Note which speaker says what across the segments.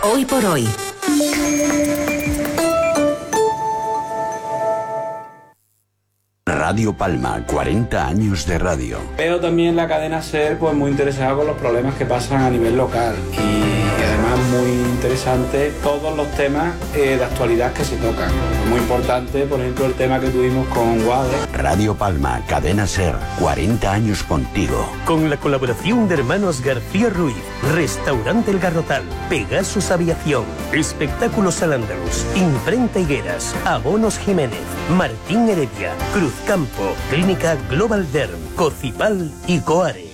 Speaker 1: Hoy por hoy.
Speaker 2: Radio Palma, 40 años de radio.
Speaker 3: Veo también la cadena SER pues muy interesada con los problemas que pasan a nivel local y además muy interesante todos los temas de actualidad que se tocan. Muy importante, por ejemplo, el tema que tuvimos con Guade.
Speaker 2: Radio Palma, cadena SER, 40 años contigo.
Speaker 4: Con la colaboración de hermanos García Ruiz, Restaurante El Garrotal, Pegasus Aviación, Espectáculos Al Andaluz, Imprenta Higueras, Abonos Jiménez, Martín Heredia, Cruzcampo, Clínica Global Derm, Cocipal y Coare.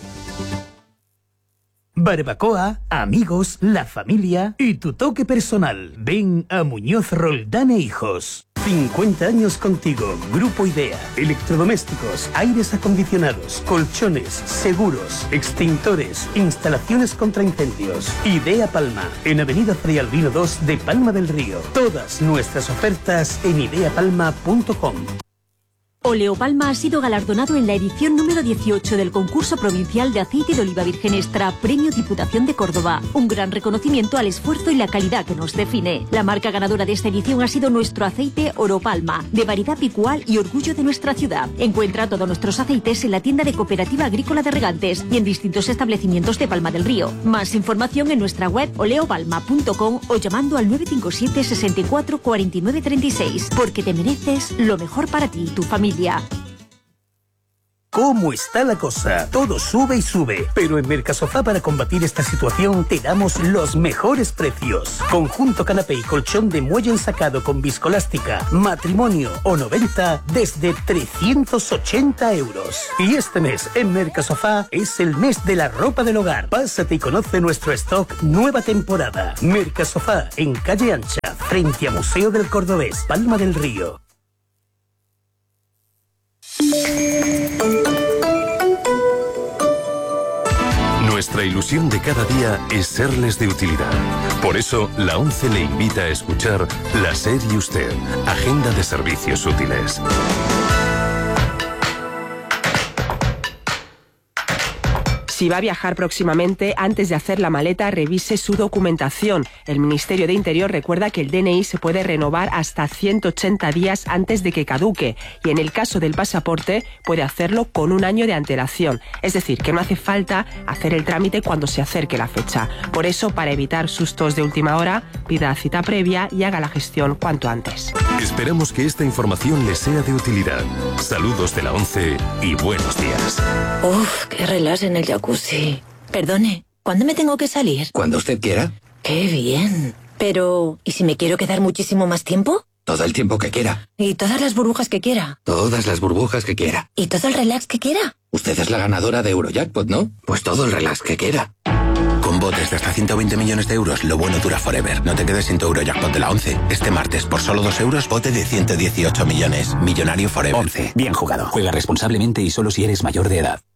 Speaker 4: Barbacoa, amigos, la familia y tu toque personal. Ven a Muñoz Roldán e Hijos. 50 años contigo. Grupo Idea. Electrodomésticos, aires acondicionados, colchones, seguros, extintores, instalaciones contra incendios. Idea Palma, en Avenida Fray Albino 2 de Palma del Río. Todas nuestras ofertas en ideapalma.com.
Speaker 5: Oleo Palma ha sido galardonado en la edición número 18 del concurso provincial de aceite de oliva virgen extra Premio Diputación de Córdoba. Un gran reconocimiento al esfuerzo y la calidad que nos define. La marca ganadora de esta edición ha sido nuestro aceite Oro Palma, de variedad picual y orgullo de nuestra ciudad. Encuentra todos nuestros aceites en la tienda de Cooperativa Agrícola de Regantes y en distintos establecimientos de Palma del Río. Más información en nuestra web oleopalma.com o llamando al 957 64 49 36, porque te mereces lo mejor para ti y tu familia.
Speaker 4: ¿Cómo está la cosa? Todo sube y sube, pero en Mercasofá para combatir esta situación te damos los mejores precios. Conjunto canapé y colchón de muelle ensacado con viscolástica, matrimonio o 90 desde 380 euros. Y este mes en Mercasofá es el mes de la ropa del hogar. Pásate y conoce nuestro stock nueva temporada. Mercasofá en Calle Ancha, frente a Museo del Cordobés, Palma del Río.
Speaker 6: Nuestra ilusión de cada día es serles de utilidad. Por eso, la ONCE le invita a escuchar La SER y Usted, Agenda de Servicios Útiles.
Speaker 7: Si va a viajar próximamente, antes de hacer la maleta, revise su documentación. El Ministerio de Interior recuerda que el DNI se puede renovar hasta 180 días antes de que caduque y en el caso del pasaporte puede hacerlo con un año de antelación. Es decir, que no hace falta hacer el trámite cuando se acerque la fecha. Por eso, para evitar sustos de última hora, pida cita previa y haga la gestión cuanto antes.
Speaker 6: Esperamos que esta información les sea de utilidad. Saludos de la ONCE y buenos días.
Speaker 1: Uf, qué relax en el jacuzzi. Perdone, ¿cuándo me tengo que salir?
Speaker 8: Cuando usted quiera.
Speaker 1: Qué bien. Pero, ¿y si me quiero quedar muchísimo más tiempo?
Speaker 8: Todo el tiempo que quiera.
Speaker 1: ¿Y todas las burbujas que quiera?
Speaker 8: Todas las burbujas que quiera.
Speaker 1: ¿Y todo el relax que quiera?
Speaker 8: Usted es la ganadora de Eurojackpot, ¿no? Pues todo el relax que quiera. Con botes de hasta 120 millones de euros, lo bueno dura forever. No te quedes sin tu Eurojackpot de la ONCE. Este martes, por solo 2 euros, bote de 118 millones. Millonario forever.
Speaker 9: ONCE. Bien jugado. Juega responsablemente y solo si eres mayor de edad.